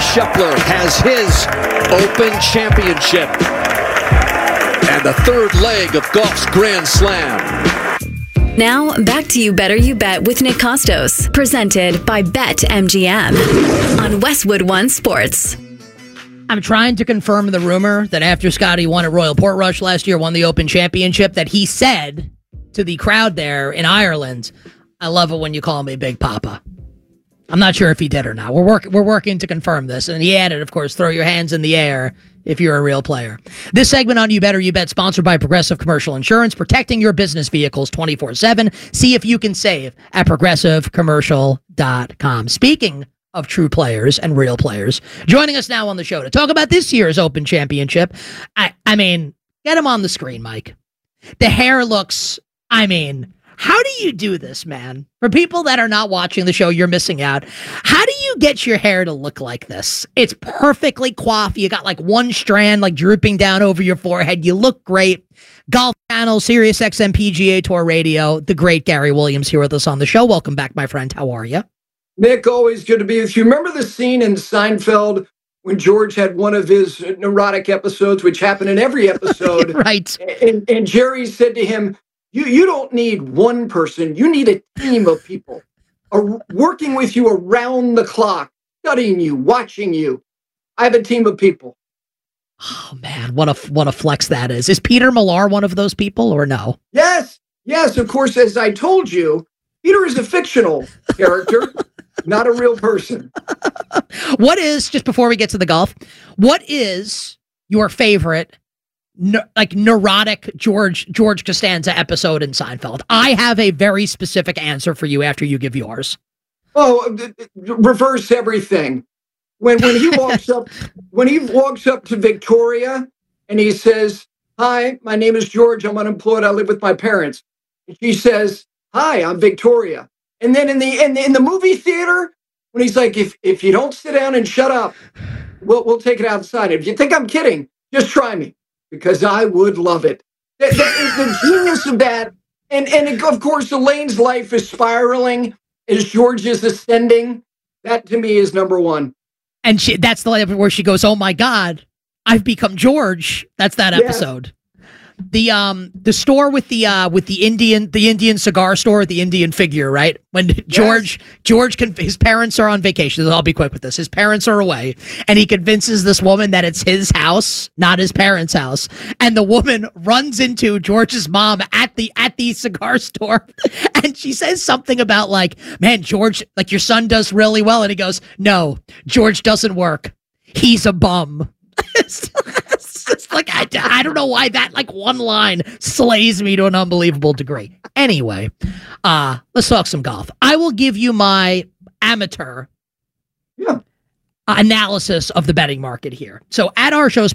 Scheffler has his Open Championship and the third leg of golf's Grand Slam. Now, back to You Better You Bet with Nick Costos, presented by BetMGM on Westwood One Sports. I'm trying to confirm the rumor that after Scotty won at Royal Portrush last year, won the Open Championship, that he said to the crowd there in Ireland, "I love it when you call me Big Papa." I'm not sure if he did or not. We're working to confirm this. And he added, of course, throw your hands in the air if you're a real player. This segment on You Better You Bet, sponsored by Progressive Commercial Insurance, protecting your business vehicles 24/7. See if you can save at progressivecommercial.com. Speaking of true players and real players, joining us now on the show to talk about this year's Open Championship. I mean, get him on the screen, Mike. The hair looks, how do you do this, man? For people that are not watching the show, you're missing out. How do you get your hair to look like this? It's perfectly coiffed. You got like one strand like drooping down over your forehead. You look great. Golf Channel, Sirius XM PGA Tour Radio. The great Gary Williams here with us on the show. Welcome back, my friend. How are you? Nick, always good to be with you. Remember the scene in Seinfeld when George had one of his neurotic episodes, which happened in every episode? Right. And Jerry said to him, You don't need one person. You need a team of people working with you around the clock, studying you, watching you. I have a team of people. Oh, man, what a flex that is. Is Peter Millar one of those people or no? Yes, of course, as I told you, Peter is a fictional character, not a real person. What is, just before we get to the golf, what is your favorite neurotic George Costanza episode in Seinfeld? I have a very specific answer for you after you give yours. Oh, reverse everything. When he walks up to Victoria and he says, "Hi, my name is George. I'm unemployed. I live with my parents." And she says, "Hi, I'm Victoria." And then in the movie theater, when he's like, "If you don't sit down and shut up, we'll take it outside. If you think I'm kidding, just try me." Because I would love it. The genius of that. And of course, Elaine's life is spiraling as George is ascending. That to me is number one. And that's the episode where she goes, "Oh my God, I've become George." That's that episode. The store with the Indian cigar store, the Indian figure, right? When George his parents are on vacation. I'll be quick with this. His parents are away, and he convinces this woman that it's his house, not his parents' house. And the woman runs into George's mom at the cigar store, and she says something about like, "Man, George, like your son does really well." And he goes, "No, George doesn't work. He's a bum." It's like, I don't know why that like one line slays me to an unbelievable degree. Anyway, let's talk some golf. I will give you my amateur analysis of the betting market here. So at our show,